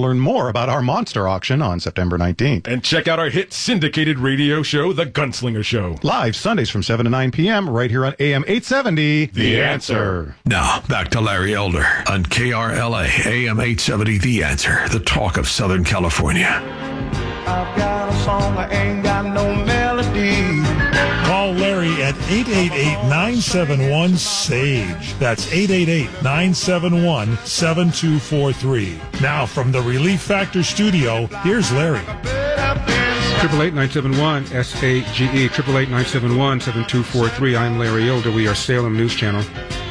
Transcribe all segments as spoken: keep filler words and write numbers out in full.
learn more about our monster auction on September nineteenth. And check out our hit syndicated radio show, The Gunslinger Show. Live Sundays from seven to nine p.m. right here on A M eight seventy. The Answer. Now, back to Larry Elder on K R L A, A M eight seventy, The Answer, the talk of Southern California. I've got a song, I ain't got no melody. Call Larry at eight eight eight, nine seven one, S A G E. That's eight eight eight, nine seven one, seven two four three. Now, from the Relief Factor studio, here's Larry. Triple eight nine seven one S A G E. Triple eight nine seven one seven two four three. I'm Larry Elder. We are Salem News Channel.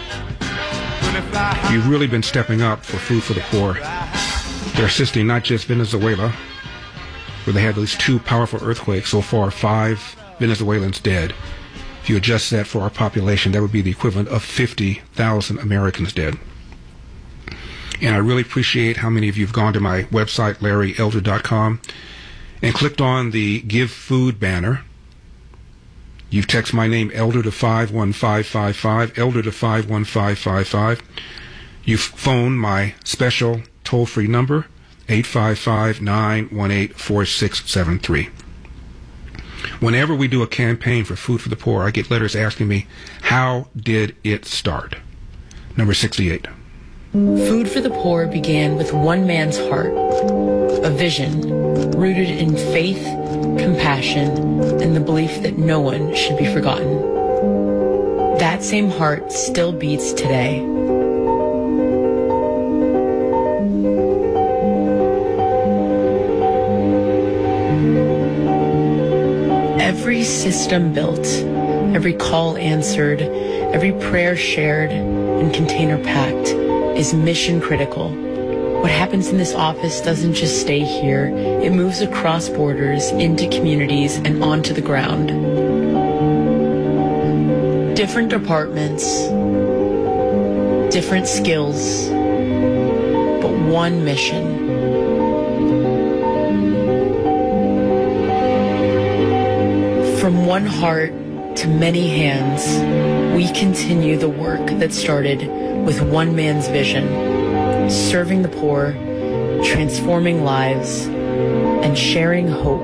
You've really been stepping up for food for the poor. They're assisting not just Venezuela, where they had at least two powerful earthquakes. So far, five Venezuelans dead. If you adjust that for our population, that would be the equivalent of fifty thousand Americans dead. And I really appreciate how many of you have gone to my website, larry elder dot com, and clicked on the Give Food banner. You've texted my name, Elder, to five one five five five, Elder to five one five five five. You've phoned my special toll-free number, eight five five, nine one eight, four six seven three. Whenever we do a campaign for food for the poor, I get letters asking me, how did it start? Number sixty-eight. Food for the Poor began with one man's heart, a vision rooted in faith, compassion, and the belief that no one should be forgotten. That same heart still beats today. Every system built, every call answered, every prayer shared, and container packed is mission critical. What happens in this office doesn't just stay here. It moves across borders, into communities, and onto the ground. Different departments, different skills, but one mission. From one heart to many hands, we continue the work that started with one man's vision, serving the poor, transforming lives, and sharing hope.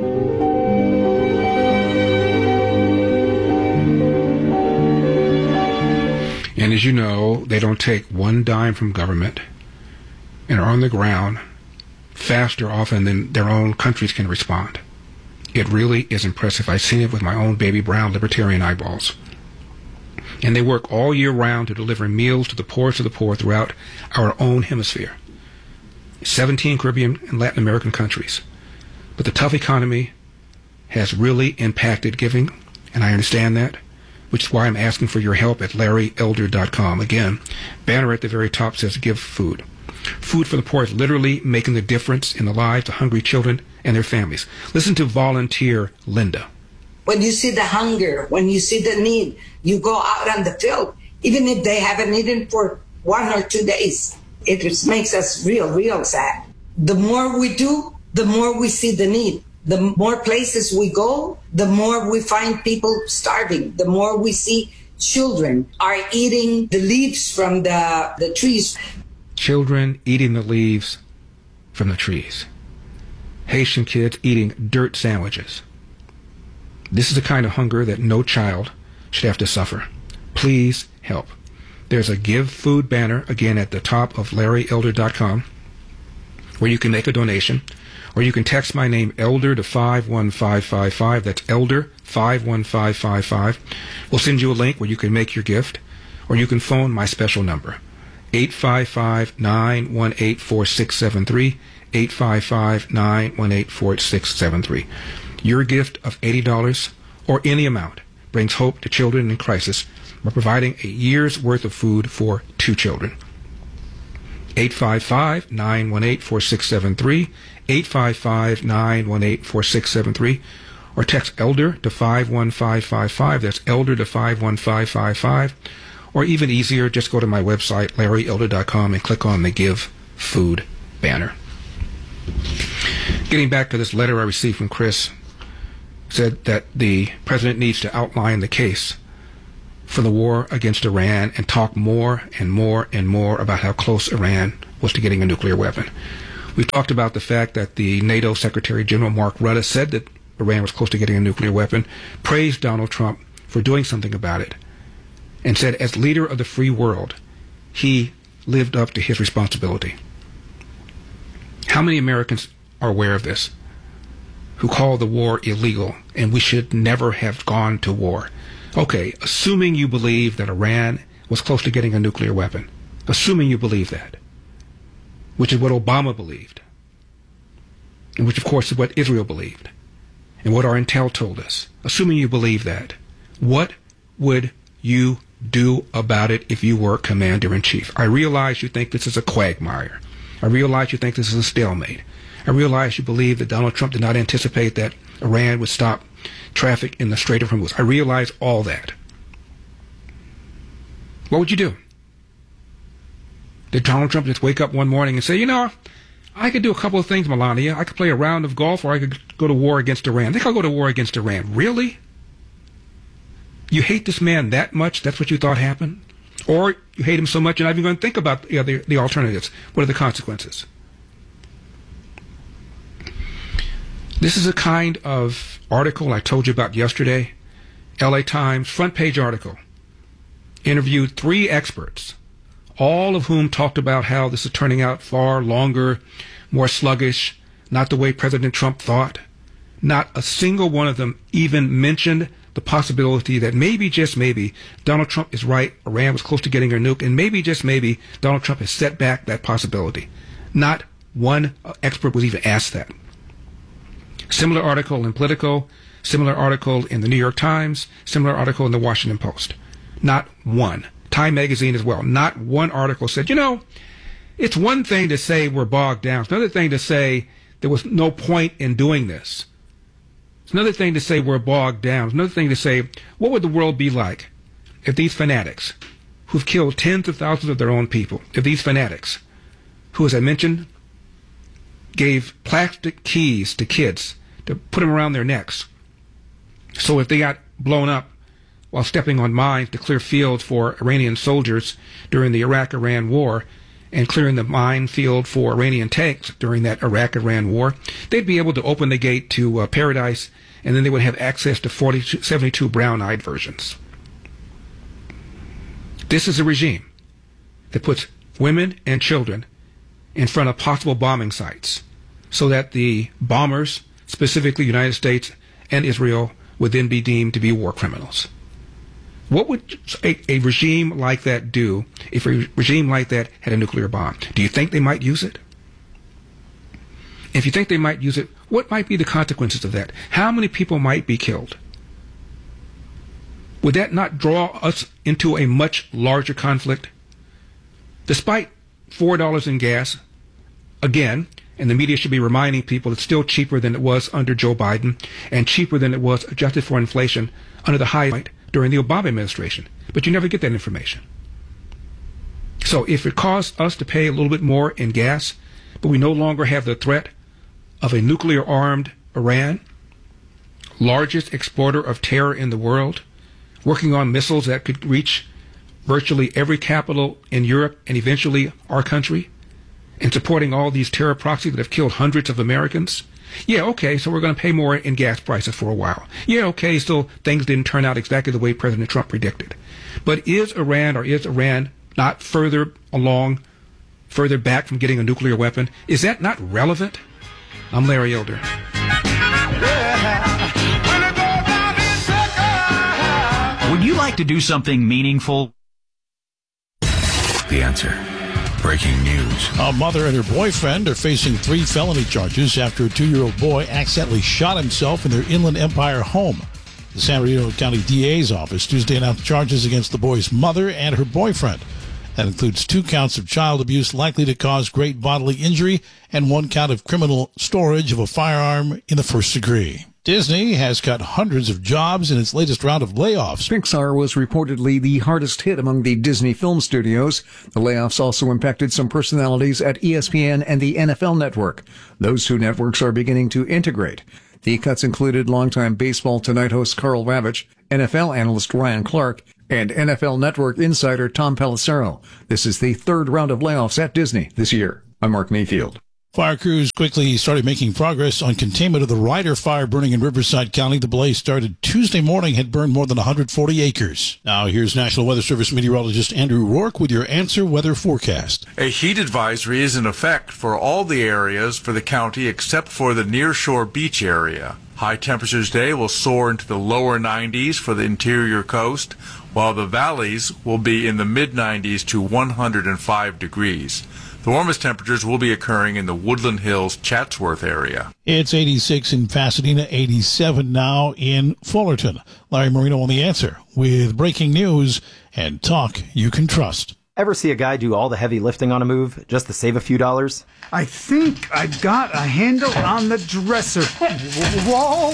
And as you know, they don't take one dime from government and are on the ground faster often than their own countries can respond. It really is impressive. I've seen it with my own baby brown libertarian eyeballs. And they work all year round to deliver meals to the poorest of the poor throughout our own hemisphere. seventeen Caribbean and Latin American countries. But the tough economy has really impacted giving, and I understand that, which is why I'm asking for your help at larry elder dot com. Again, banner at the very top says Give Food. Food for the Poor is literally making the difference in the lives of hungry children and their families. Listen to volunteer Linda. When you see the hunger, when you see the need, you go out on the field, even if they haven't eaten for one or two days. It just makes us real, real sad. The more we do, the more we see the need. The more places we go, the more we find people starving. The more we see children are eating the leaves from the, the trees. Children eating the leaves from the trees. Haitian kids eating dirt sandwiches. This is the kind of hunger that no child should have to suffer. Please help. There's a Give Food banner, again, at the top of larry elder dot com, where you can make a donation, or you can text my name, Elder, to five one five five five. That's Elder, five one five five five. We'll send you a link where you can make your gift, or you can phone my special number, eight five five, nine one eight, four six seven three, eight five five, nine one eight, four six seven three. Your gift of eighty dollars or any amount brings hope to children in crisis by providing a year's worth of food for two children. eight five five, nine one eight, four six seven three, eight five five, nine one eight, four six seven three, or text Elder to five one five five five. That's Elder to five one five five five. Or even easier, just go to my website, larry elder dot com, and click on the Give Food banner. Getting back to this letter I received from Chris, said that the president needs to outline the case for the war against Iran and talk more and more and more about how close Iran was to getting a nuclear weapon. We've talked about the fact that the NATO Secretary General Mark Rutte said that Iran was close to getting a nuclear weapon, praised Donald Trump for doing something about it, and said as leader of the free world, he lived up to his responsibility. How many Americans are aware of this, who call the war illegal and we should never have gone to war? Okay, assuming you believe that Iran was close to getting a nuclear weapon, assuming you believe that, which is what Obama believed, and which of course is what Israel believed, and what our intel told us, assuming you believe that, what would you do about it if you were commander-in-chief? I realize you think this is a quagmire. I realize you think this is a stalemate. I realize you believe that Donald Trump did not anticipate that Iran would stop traffic in the Strait of Hormuz. I realize all that. What would you do? Did Donald Trump just wake up one morning and say, you know, I could do a couple of things, Melania. I could play a round of golf, or I could go to war against Iran. I think I'll go to war against Iran. Really? You hate this man that much? That's what you thought happened? Or you hate him so much you're not even going to think about the, the, the alternatives. What are the consequences? This is a kind of article I told you about yesterday. L A Times, front page article. Interviewed three experts, all of whom talked about how this is turning out far longer, more sluggish, not the way President Trump thought. Not a single one of them even mentioned the possibility that maybe, just maybe, Donald Trump is right, Iran was close to getting her nuke, and maybe, just maybe, Donald Trump has set back that possibility. Not one expert was even asked that. Similar article in Politico, similar article in the New York Times, similar article in the Washington Post. Not one. Time magazine as well. Not one article said, you know, it's one thing to say we're bogged down. It's another thing to say there was no point in doing this. It's another thing to say we're bogged down. It's another thing to say, what would the world be like if these fanatics, who've killed tens of thousands of their own people, if these fanatics, who, as I mentioned, gave plastic keys to kids to put them around their necks, so if they got blown up while stepping on mines to clear fields for Iranian soldiers during the Iraq-Iran war, and clearing the minefield for Iranian tanks during that Iraq-Iran war, they'd be able to open the gate to uh, paradise, and then they would have access to forty, seventy-two brown-eyed versions. This is a regime that puts women and children in front of possible bombing sites so that the bombers, specifically the United States and Israel, would then be deemed to be war criminals. What would a, a regime like that do if a regime like that had a nuclear bomb? Do you think they might use it? If you think they might use it, what might be the consequences of that? How many people might be killed? Would that not draw us into a much larger conflict? Despite four dollars in gas, again, and the media should be reminding people it's still cheaper than it was under Joe Biden and cheaper than it was adjusted for inflation under the high rate during the Obama administration. But you never get that information. So if it costs us to pay a little bit more in gas, but we no longer have the threat of a nuclear-armed Iran, largest exporter of terror in the world, working on missiles that could reach virtually every capital in Europe and eventually our country, and supporting all these terror proxies that have killed hundreds of Americans, yeah, okay, so we're going to pay more in gas prices for a while. Yeah, okay, so things didn't turn out exactly the way President Trump predicted. But is Iran or is Iran not further along, further back from getting a nuclear weapon? Is that not relevant? I'm Larry Elder. Would you like to do something meaningful? The Answer. Breaking news. A mother and her boyfriend are facing three felony charges after a two-year-old boy accidentally shot himself in their Inland Empire home. The San Bernardino County D A's office Tuesday announced charges against the boy's mother and her boyfriend. That includes two counts of child abuse likely to cause great bodily injury and one count of criminal storage of a firearm in the first degree. Disney has cut hundreds of jobs in its latest round of layoffs. Pixar was reportedly the hardest hit among the Disney film studios. The layoffs also impacted some personalities at E S P N and the N F L Network. Those two networks are beginning to integrate. The cuts included longtime Baseball Tonight host Carl Ravitch, N F L analyst Ryan Clark, and N F L Network insider Tom Pelissero. This is the third round of layoffs at Disney this year. I'm Mark Mayfield. Fire crews quickly started making progress on containment of the Ryder fire burning in Riverside County. The blaze started Tuesday morning, had burned more than one hundred forty acres. Now here's National Weather Service meteorologist Andrew Rourke with your Answer Weather forecast. A heat advisory is in effect for all the areas for the county except for the nearshore beach area. High temperatures today will soar into the lower nineties for the interior coast, while the valleys will be in the mid nineties to one hundred five degrees. The warmest temperatures will be occurring in the Woodland Hills, Chatsworth area. It's eighty-six in Pasadena, eighty-seven now in Fullerton. Larry Marino on The Answer with breaking news and talk you can trust. Ever see a guy do all the heavy lifting on a move just to save a few dollars? I think I got a handle on the dresser. Whoa!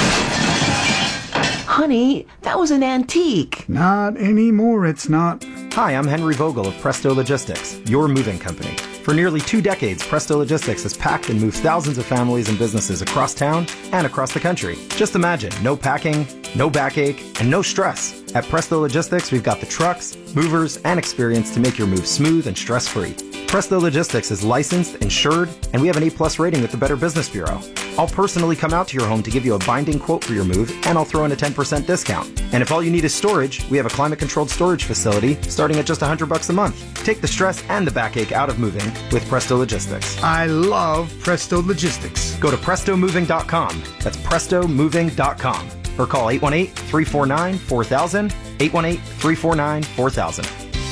Honey, that was an antique. Not anymore, it's not. Hi, I'm Henry Vogel of Presto Logistics, your moving company. For nearly two decades, Presto Logistics has packed and moved thousands of families and businesses across town and across the country. Just imagine, no packing, no backache, and no stress. At Presto Logistics, we've got the trucks, movers, and experience to make your move smooth and stress-free. Presto Logistics is licensed, insured, and we have an A plus rating with the Better Business Bureau. I'll personally come out to your home to give you a binding quote for your move, and I'll throw in a ten percent discount. And if all you need is storage, we have a climate-controlled storage facility starting at just one hundred bucks a month. Take the stress and the backache out of moving with Presto Logistics. I love Presto Logistics. Go to presto moving dot com. That's presto moving dot com. Or call eight one eight, three four nine, four thousand, eight one eight, three four nine, four thousand.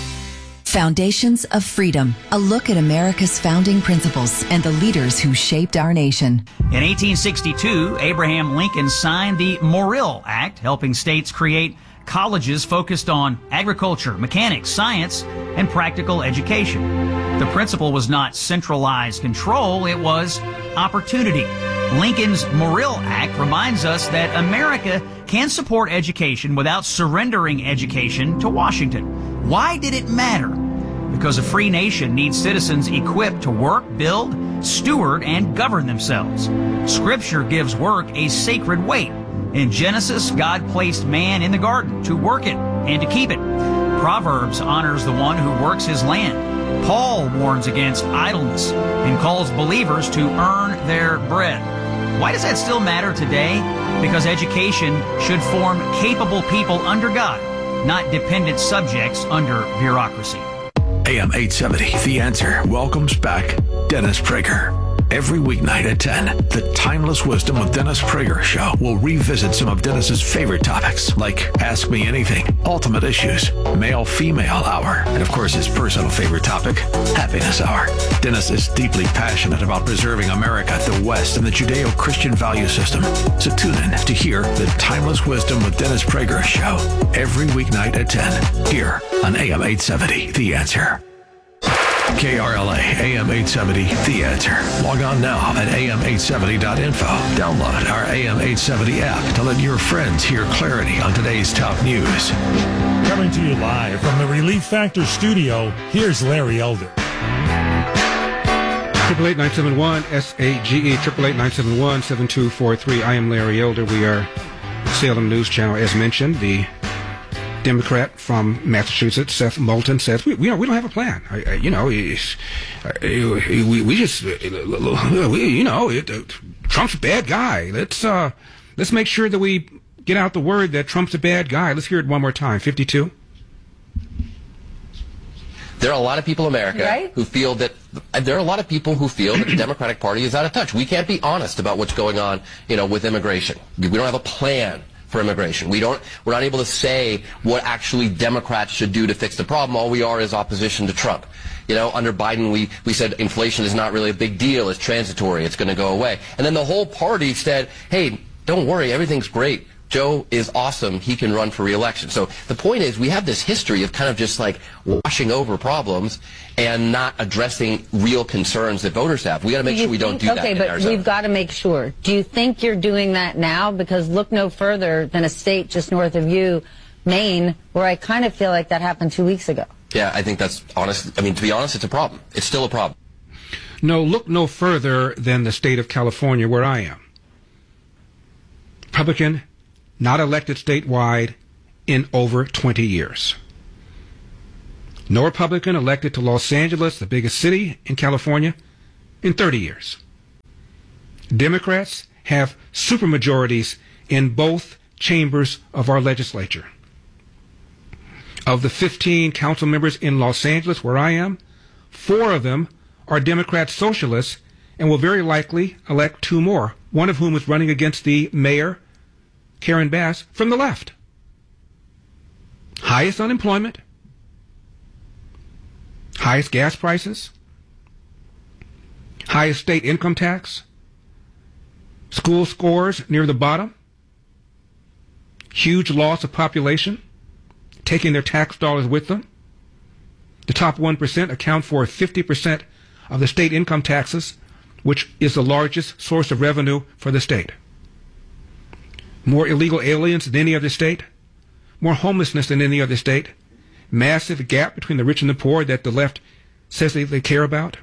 Foundations of Freedom, a look at America's founding principles and the leaders who shaped our nation. In eighteen sixty-two, Abraham Lincoln signed the Morrill Act, helping states create colleges focused on agriculture, mechanics, science, and practical education. The principle was not centralized control, it was opportunity. Lincoln's Morrill Act reminds us that America can support education without surrendering education to Washington. Why did it matter? Because a free nation needs citizens equipped to work, build, steward, and govern themselves. Scripture gives work a sacred weight. In Genesis, God placed man in the garden to work it and to keep it. Proverbs honors the one who works his land. Paul warns against idleness and calls believers to earn their bread. Why does that still matter today? Because education should form capable people under God, not dependent subjects under bureaucracy. A M eight seventy, The Answer, welcomes back Dennis Prager. Every weeknight at ten, the Timeless Wisdom with Dennis Prager show will revisit some of Dennis's favorite topics, like Ask Me Anything, Ultimate Issues, Male-Female Hour, and of course his personal favorite topic, Happiness Hour. Dennis is deeply passionate about preserving America, the West, and the Judeo-Christian value system. So tune in to hear the Timeless Wisdom with Dennis Prager show every weeknight at ten, here on A M eight seventy, The Answer. K R L A, A M eight seventy, The Answer. Log on now at A M eight seventy dot info. Download our A M eight seventy app to let your friends hear clarity on today's top news. Coming to you live from the Relief Factor studio, here's Larry Elder. Triple eight nine seven one S A G E triple eight nine seven one seven two four three. I am Larry Elder. We are Salem News Channel. As mentioned, the Democrat from Massachusetts, Seth Moulton, says we we don't, we don't have a plan. I, I, you know, he's, uh, we we just uh, we, you know it, uh, Trump's a bad guy. Let's uh let's make sure that we get out the word that Trump's a bad guy. Let's hear it one more time. fifty-two. There are a lot of people in America right? who feel that there are a lot of people who feel that the Democratic Party is out of touch. We can't be honest about what's going on, you know, with immigration. We don't have a plan for immigration. We don't, we're not able to say what actually Democrats should do to fix the problem. All we are is opposition to Trump. You know, under Biden, we, we said inflation is not really a big deal. It's transitory. It's going to go away. And then the whole party said, hey, don't worry. Everything's great. Joe is awesome. He can run for re-election. So the point is we have this history of kind of just like washing over problems and not addressing real concerns that voters have. We got to make sure we don't do that. Okay, but we've got to make sure. Do you think you're doing that now? Because look no further than a state just north of you, Maine, where I kind of feel like that happened two weeks ago. Yeah, I think that's honest. I mean, to be honest, it's a problem. It's still a problem. No, look no further than the state of California, where I am. Republican, not elected statewide in over twenty years. No Republican elected to Los Angeles, the biggest city in California, in thirty years. Democrats have supermajorities in both chambers of our legislature. Of the fifteen council members in Los Angeles, where I am, four of them are Democrat socialists and will very likely elect two more, one of whom is running against the mayor, Karen Bass, from the left. Highest unemployment, highest gas prices, highest state income tax, school scores near the bottom, huge loss of population, taking their tax dollars with them. The top one percent account for fifty percent of the state income taxes, which is the largest source of revenue for the state. More illegal aliens than any other state, more homelessness than any other state, massive gap between the rich and the poor that the left says they, they care about,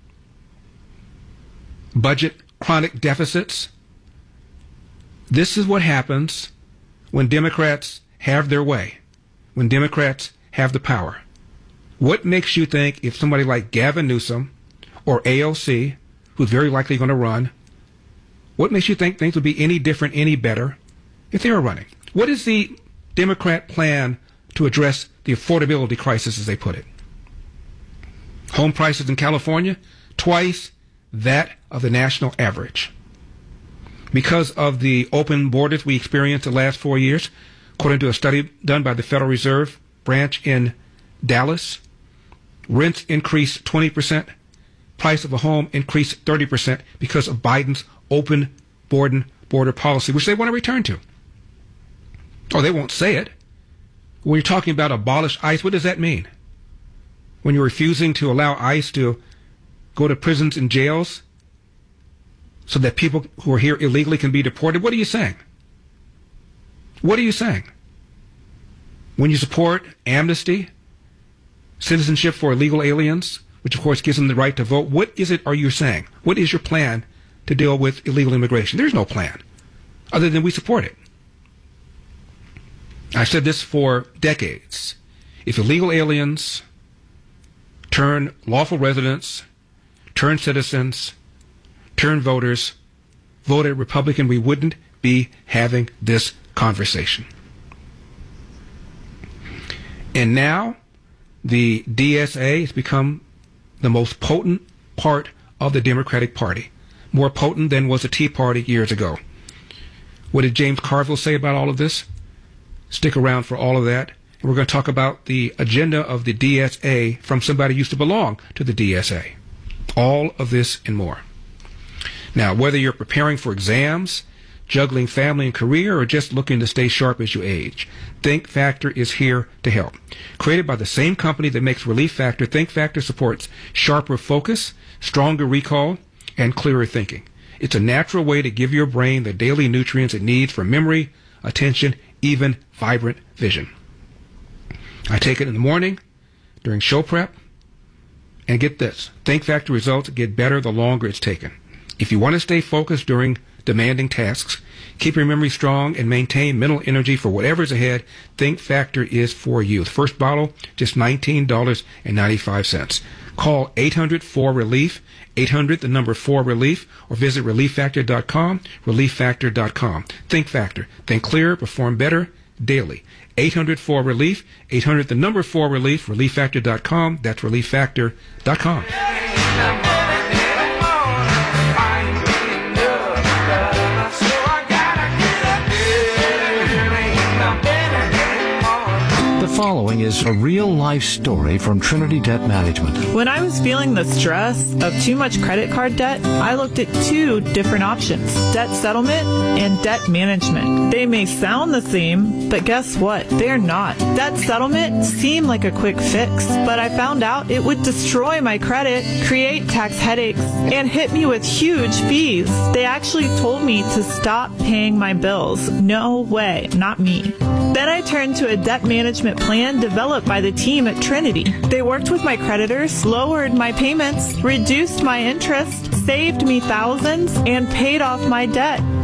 budget chronic deficits. This is what happens when Democrats have their way, when Democrats have the power. What makes you think if somebody like Gavin Newsom or A O C, who's very likely going to run, what makes you think things would be any different, any better if they were running? What is the Democrat plan to address the affordability crisis, as they put it? Home prices in California, twice that of the national average. Because of the open borders we experienced the last four years, according to a study done by the Federal Reserve branch in Dallas, rents increased twenty percent, price of a home increased thirty percent because of Biden's open border border policy, which they want to return to. Oh, they won't say it. When you're talking about abolish ICE, what does that mean? When you're refusing to allow ICE to go to prisons and jails so that people who are here illegally can be deported, what are you saying? What are you saying? When you support amnesty, citizenship for illegal aliens, which of course gives them the right to vote, what is it are you saying? What is your plan to deal with illegal immigration? There's no plan other than we support it. I've said this for decades. If illegal aliens turn lawful residents, turn citizens, turn voters, voted Republican, we wouldn't be having this conversation. And now the D S A has become the most potent part of the Democratic Party, more potent than was the Tea Party years ago. What did James Carville say about all of this? Stick around for all of that. And we're going to talk about the agenda of the D S A from somebody who used to belong to the D S A. All of this and more. Now, whether you're preparing for exams, juggling family and career, or just looking to stay sharp as you age, Think Factor is here to help. Created by the same company that makes Relief Factor, Think Factor supports sharper focus, stronger recall, and clearer thinking. It's a natural way to give your brain the daily nutrients it needs for memory, attention, even vibrant vision. I take it in the morning, during show prep, and get this. Think Factor results get better the longer it's taken. If you want to stay focused during demanding tasks, keep your memory strong, and maintain mental energy for whatever's ahead, Think Factor is for you. The first bottle, just nineteen dollars and ninety-five cents. Call eight hundred four relief, eight hundred, the number four relief, or visit relief factor dot com, relief factor dot com. Think Factor. Think clearer, perform better daily. eight hundred four relief, eight hundred, the number four relief, relief factor dot com. That's relief factor dot com. The following is a real-life story from Trinity Debt Management. When I was feeling the stress of too much credit card debt, I looked at two different options, debt settlement and debt management. They may sound the same, but guess what? They're not. Debt settlement seemed like a quick fix, but I found out it would destroy my credit, create tax headaches, and hit me with huge fees. They actually told me to stop paying my bills. No way, not me. Then I turned to a debt management plan developed by the team at Trinity. They worked with my creditors, lowered my payments, reduced my interest, saved me thousands, and paid off my debt.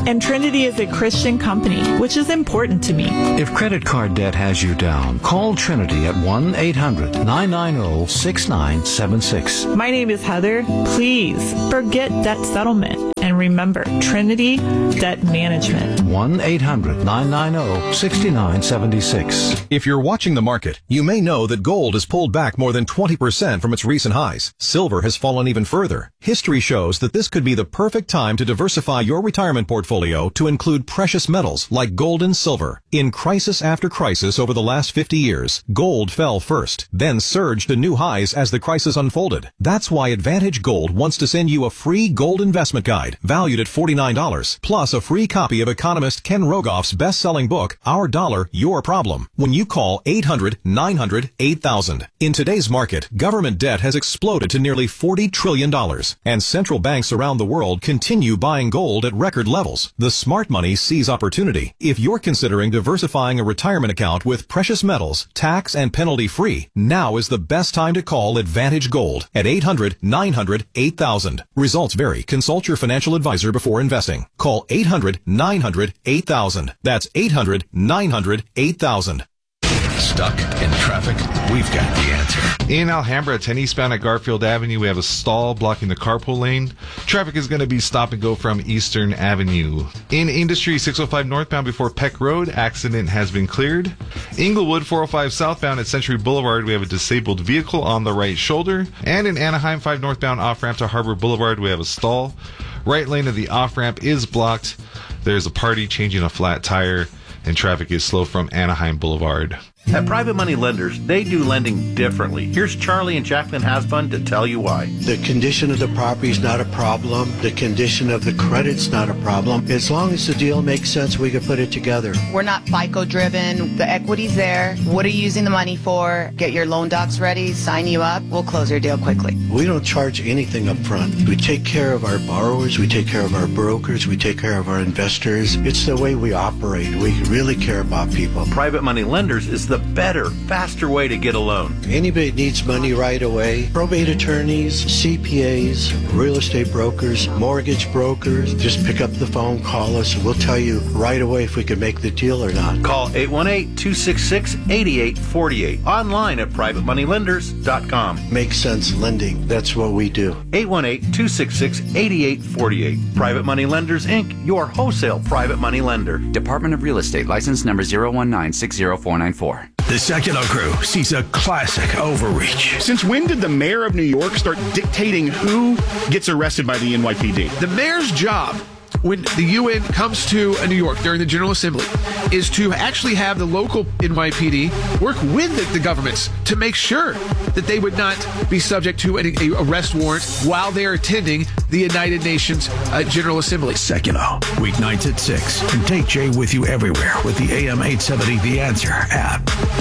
And Trinity is a Christian company, which is important to me. If credit card debt has you down, call Trinity at one eight hundred nine nine zero six nine seven six. My name is Heather. Please forget debt settlement and remember Trinity Debt Management. one eight hundred nine nine zero six nine seven six. If you're watching the market, you may know that gold has pulled back more than twenty percent from its recent highs. Silver has fallen even further. History shows that this could be the perfect time to diversify your retirement portfolio to include precious metals like gold and silver. In crisis after crisis over the last fifty years, gold fell first, then surged to new highs as the crisis unfolded. That's why Advantage Gold wants to send you a free gold investment guide valued at forty-nine dollars, plus a free copy of economist Ken Rogoff's best-selling book, Our Dollar, Your Problem, when you call eight hundred nine hundred eight thousand. In today's market, government debt has exploded to nearly forty trillion dollars, and central banks around the world continue buying gold at record levels. The smart money sees opportunity. If you're considering diversifying a retirement account with precious metals, tax and penalty free, now is the best time to call Advantage Gold at eight hundred nine hundred eight thousand. Results vary. Consult your financial advisor before investing. Call eight hundred nine hundred eight thousand. That's eight hundred nine hundred eight thousand. Stuck in traffic? We've got the answer. In Alhambra, ten eastbound at Garfield Avenue, we have a stall blocking the carpool lane. Traffic is going to be stop and go from Eastern Avenue. In Industry, six oh five northbound before Peck Road, accident has been cleared. Inglewood, four oh five southbound at Century Boulevard, we have a disabled vehicle on the right shoulder. And in Anaheim, five northbound off-ramp to Harbor Boulevard, we have a stall. Right lane of the off-ramp is blocked. There's a party changing a flat tire, and traffic is slow from Anaheim Boulevard. At Private Money Lenders, they do lending differently. Here's Charlie and Jacqueline Hasbun to tell you why. The condition of the property is not a problem. The condition of the credit's not a problem. As long as the deal makes sense, we can put it together. We're not FICO driven. The equity's there. What are you using the money for? Get your loan docs ready, sign you up. We'll close your deal quickly. We don't charge anything up front. We take care of our borrowers. We take care of our brokers. We take care of our investors. It's the way we operate. We really care about people. Private Money Lenders is the better, faster way to get a loan. Anybody that needs money right away, probate attorneys, C P As, real estate brokers, mortgage brokers, just pick up the phone, call us, and we'll tell you right away if we can make the deal or not. Call eight one eight, two six six, eight eight four eight. Online at private money lenders dot com. Makes sense lending. That's what we do. eight one eight, two six six, eight eight four eight. Private Money Lenders, Incorporated, your wholesale private money lender. Department of Real Estate, license number zero one nine six zero four nine four. The Secular Crew sees a classic overreach. Since when did the mayor of New York start dictating who gets arrested by the N Y P D? The mayor's job, when the U N comes to New York during the General Assembly, is to actually have the local N Y P D work with the, the governments to make sure that they would not be subject to an a arrest warrant while they're attending the United Nations uh, General Assembly. Secular, weeknights at six. And take Jay with you everywhere with the A M eight seventy The Answer app.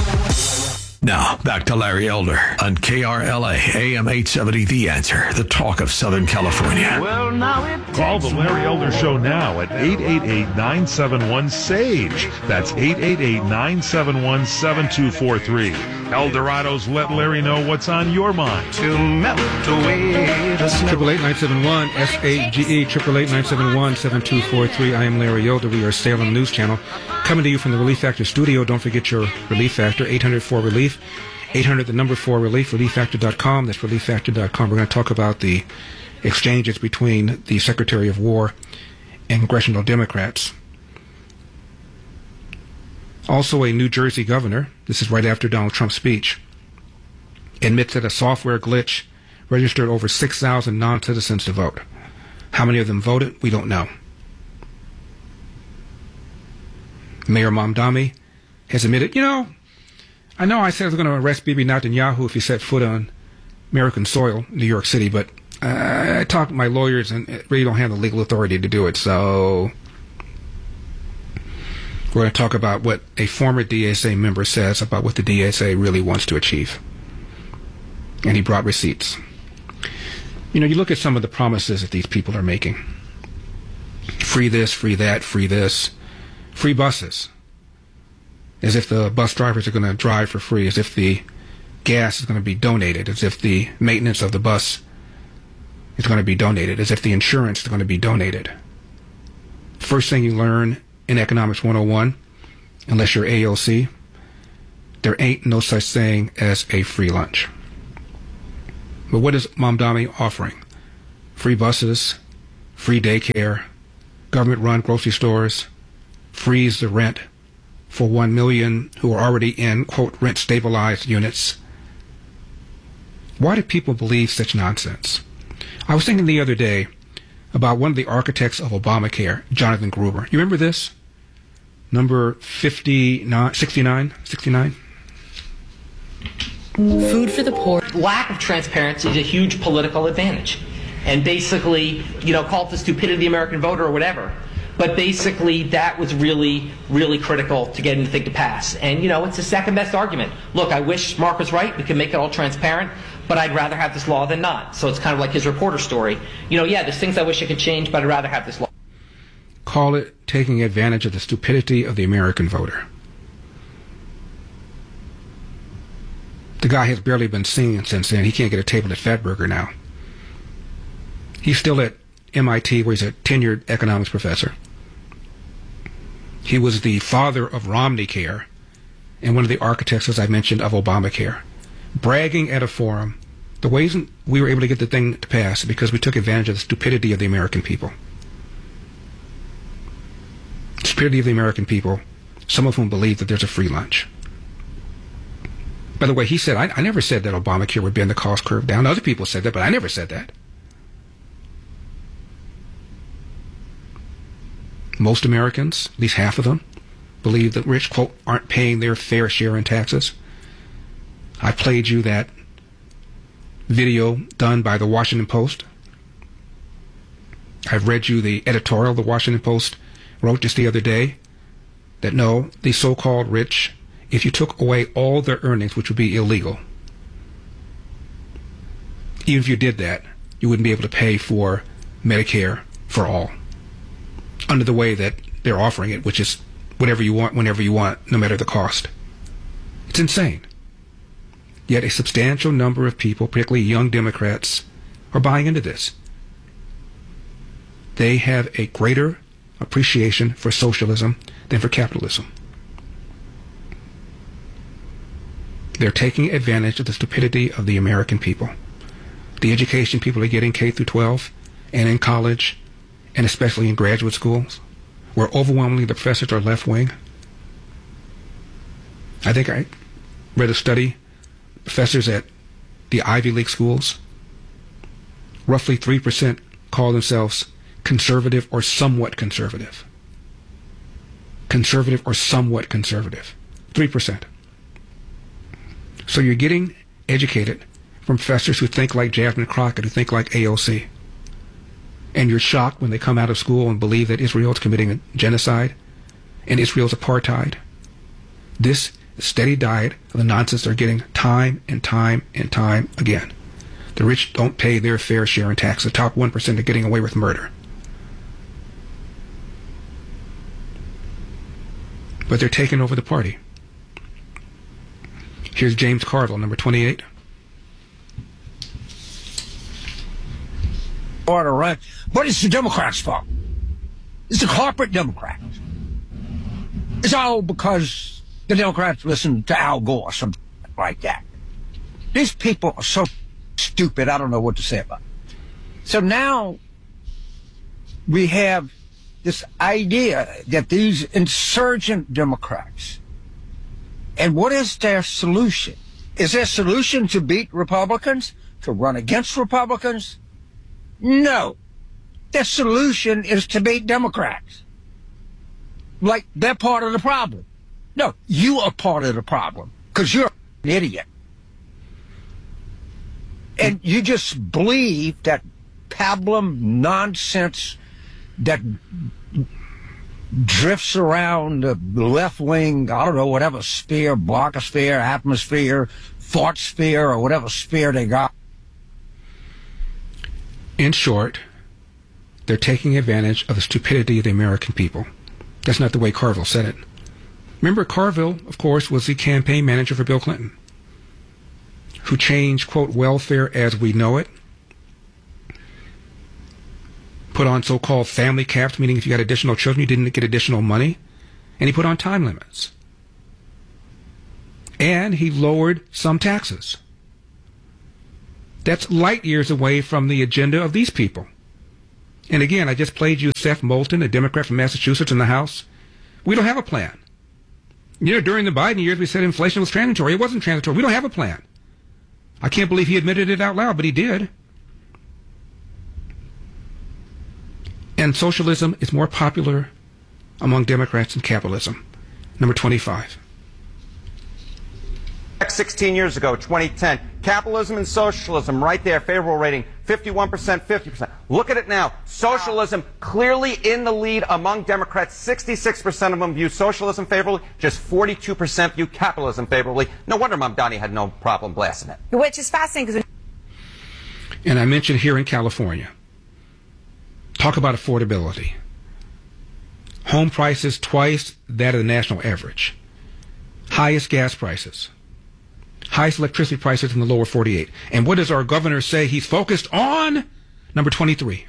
Now, back to Larry Elder on K R L A, A M eight seventy The Answer, the talk of Southern California. Well, now it Call the Larry Elder Show now at eight eight eight, nine seven one, S A G E. That's eight eight eight, nine seven one, seven two four three. Eldorado's Let Larry Know What's on Your Mind. To melt away the snow. Triple eight nine seven one S A G E. Triple eight nine seven one seven two four three. I am Larry Elder. We are Salem News Channel, coming to you from the Relief Factor studio. Don't forget your Relief Factor. eight hundred four relief. eight hundred the number four relief. relief factor dot com. That's relief factor dot com. We're going to talk about the exchanges between the Secretary of War and congressional Democrats. Also, a New Jersey governor, this is right after Donald Trump's speech, admits that a software glitch registered over six thousand non-citizens to vote. How many of them voted? We don't know. Mayor Mamdani has admitted, you know, I know I said I was going to arrest Bibi Netanyahu if he set foot on American soil, New York City, but uh, I talked to my lawyers and really don't have the legal authority to do it, so we're going to talk about what a former D S A member says about what the D S A really wants to achieve. And he brought receipts. You know, you look at some of the promises that these people are making. Free this, free that, free this. Free buses. As if the bus drivers are going to drive for free, as if the gas is going to be donated, as if the maintenance of the bus is going to be donated, as if the insurance is going to be donated. first thing you learn in Economics one oh one, unless you're A O C, there ain't no such thing as a free lunch. But what is Mamdani offering? Free buses, free daycare, government-run grocery stores, freeze the rent for one million who are already in, quote, rent-stabilized units. Why do people believe such nonsense? I was thinking the other day about one of the architects of Obamacare, Jonathan Gruber. You remember this? Number fifty-nine, sixty-nine, sixty-nine? Food for the poor. Lack of transparency is a huge political advantage. And basically, you know, call it the stupidity of the American voter or whatever. But basically, that was really, really critical to getting the thing to pass. And, you know, it's the second best argument. Look, I wish Mark was right. We can make it all transparent. But I'd rather have this law than not. So it's kind of like his reporter story. You know, yeah, there's things I wish I could change, but I'd rather have this law. Call it taking advantage of the stupidity of the American voter. The guy has barely been seen since then. He can't get a table at Fatburger now. He's still at M I T, where he's a tenured economics professor. He was the father of Romney Care and one of the architects, as I mentioned, of Obamacare. Bragging at a forum, the reason we were able to get the thing to pass because we took advantage of the stupidity of the American people. Stupidity of the American people, some of whom believe that there's a free lunch. By the way, he said, I, I never said that Obamacare would bend the cost curve down. Other people said that, but I never said that. Most Americans, at least half of them, believe that rich, quote, aren't paying their fair share in taxes. I played you that video done by the Washington Post. I've read you the editorial the Washington Post wrote just the other day that no, the so-called rich, if you took away all their earnings, which would be illegal, even if you did that, you wouldn't be able to pay for Medicare for all under the way that they're offering it, which is whatever you want, whenever you want, no matter the cost. It's insane. Yet a substantial number of people, particularly young Democrats, are buying into this. They have a greater appreciation for socialism than for capitalism. They're taking advantage of the stupidity of the American people. The education people are getting K through twelve and in college and especially in graduate schools, where overwhelmingly the professors are left-wing. I think I read a study, professors at the Ivy League schools, roughly three percent call themselves conservative or somewhat conservative. Conservative or somewhat conservative. three percent. So you're getting educated from professors who think like Jasmine Crockett, who think like A O C. And you're shocked when they come out of school and believe that Israel is committing a genocide and Israel's apartheid. This steady diet of the nonsense they're getting time and time and time again. The rich don't pay their fair share in tax. The top one percent are getting away with murder. But they're taking over the party. Here's James Carville, number twenty-eight. Order, right? But it's the Democrats' fault. It's the corporate Democrats. It's all because the Democrats listen to Al Gore or something like that. These people are so stupid, I don't know what to say about it. So now we have this idea that these insurgent Democrats, and what is their solution? Is their solution to beat Republicans? To run against Republicans? No. Their solution is to beat Democrats. Like they're part of the problem. No, you are part of the problem because you're an idiot. And you just believe that pablum nonsense that drifts around the left wing, I don't know, whatever sphere, blogosphere, atmosphere, thought sphere, or whatever sphere they got. In short, they're taking advantage of the stupidity of the American people. That's not the way Carville said it. Remember, Carville, of course, was the campaign manager for Bill Clinton, who changed, quote, welfare as we know it put on so-called family caps, meaning if you got additional children, you didn't get additional money. And he put on time limits. And he lowered some taxes. That's light years away from the agenda of these people. And again, I just played you Seth Moulton, a Democrat from Massachusetts in the House. We don't have a plan. You know, during the Biden years, we said inflation was transitory. It wasn't transitory. We don't have a plan. I can't believe he admitted it out loud, but he did. And socialism is more popular among Democrats than capitalism. Number twenty-five. sixteen years ago, twenty ten, capitalism and socialism right there, favorable rating, fifty-one percent, fifty percent. Look at it now. Socialism clearly in the lead among Democrats. sixty-six percent of them view socialism favorably, just forty-two percent view capitalism favorably. No wonder Mamdani had no problem blasting it. Which is fascinating because. And I mentioned here in California, talk about affordability. Home prices twice that of the national average. Highest gas prices. Highest electricity prices in the lower forty-eight. And what does our governor say he's focused on? Number twenty-three.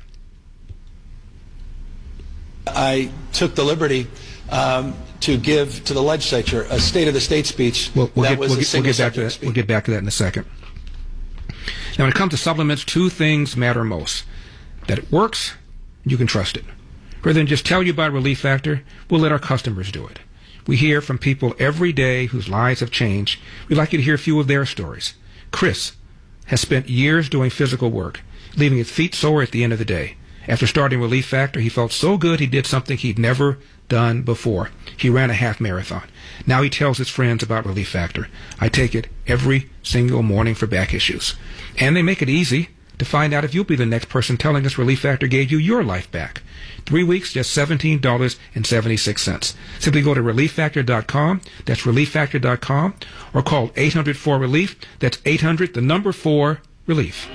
I took the liberty um, to give to the legislature a State of the State speech. We'll, we'll, that get, was we'll, a get, we'll get back to that. speech. We'll get back to that in a second. Now, when it comes to supplements, two things matter most: that it works, and you can trust it. Rather than just tell you about Relief Factor, we'll let our customers do it. We hear from people every day whose lives have changed. We'd like you to hear a few of their stories. Chris has spent years doing physical work, leaving his feet sore at the end of the day. After starting Relief Factor, he felt so good he did something he'd never done before. He ran a half marathon. Now he tells his friends about Relief Factor. I take it every single morning for back issues. And they make it easy to find out if you'll be the next person telling us Relief Factor gave you your life back. Three weeks, just seventeen dollars and seventy-six cents. Simply go to relief factor dot com. That's relief factor dot com. Or call eight hundred four relief. That's eight hundred, the number four, relief.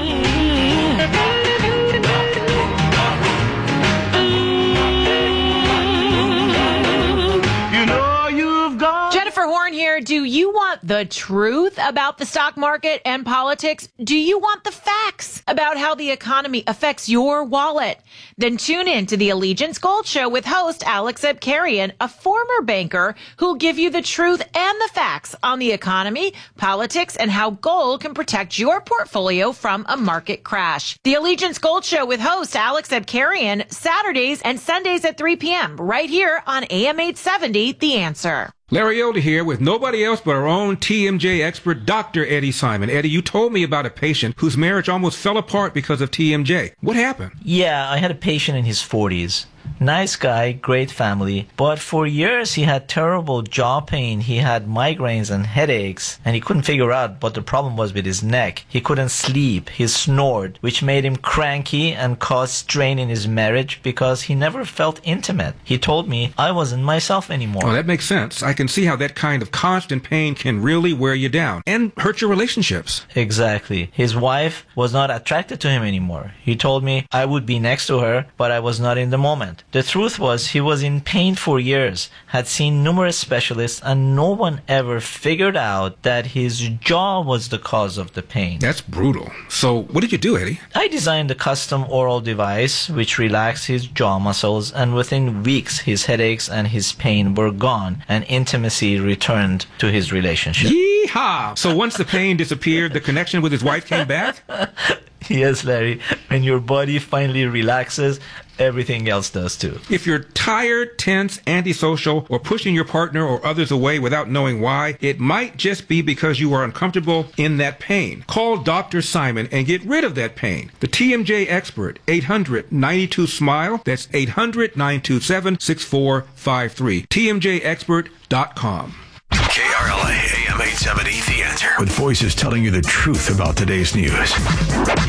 Jennifer Horn here. Do you want the truth about the stock market and politics? Do you want the facts about how the economy affects your wallet? Then tune in to the Allegiance Gold Show with host Alex Abkarian, a former banker who'll give you the truth and the facts on the economy, politics, and how gold can protect your portfolio from a market crash. The Allegiance Gold Show with host Alex Abkarian, Saturdays and Sundays at three p.m. right here on A M eight seventy, The Answer. Larry Elder here with nobody else but our own T M J expert, Doctor Eddie Simon. Eddie, you told me about a patient whose marriage almost fell apart because of T M J. What happened? Yeah, I had a patient in his forties. Nice guy, great family, but for years he had terrible jaw pain, he had migraines and headaches, and he couldn't figure out what the problem was with his neck. He couldn't sleep, he snored, which made him cranky and caused strain in his marriage because he never felt intimate. He told me I wasn't myself anymore. Oh, that makes sense. I can see how that kind of constant pain can really wear you down and hurt your relationships. Exactly. His wife was not attracted to him anymore. He told me I would be next to her, but I was not in the moment. The truth was he was in pain for years, had seen numerous specialists, and no one ever figured out that his jaw was the cause of the pain. That's brutal. So what did you do, Eddie? I designed a custom oral device which relaxed his jaw muscles, and within weeks his headaches and his pain were gone, and intimacy returned to his relationship. Yeehaw! So once the pain disappeared, the connection with his wife came back? Yes, Larry. When your body finally relaxes, everything else does too. If you're tired, tense, antisocial, or pushing your partner or others away without knowing why, it might just be because you are uncomfortable in that pain. Call Doctor Simon and get rid of that pain. The T M J expert, eight hundred, nine two, SMILE. That's eight hundred, nine two seven, six four five three. T M J expert dot com. K R L A A M eight seventy, The Answer. With voices telling you the truth about today's news.